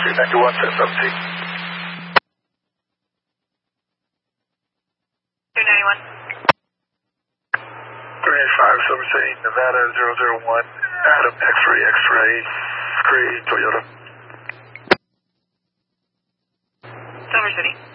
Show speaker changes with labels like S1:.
S1: 391, set 17.
S2: 291.
S1: 385, Silver Nevada 001, Adam X-ray, X-ray, Gray, Toyota.
S2: Silver City.